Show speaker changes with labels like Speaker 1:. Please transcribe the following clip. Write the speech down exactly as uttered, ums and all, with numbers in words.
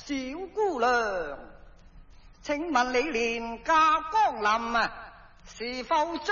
Speaker 1: 小姑娘，請問你年嫁江南啊，是否將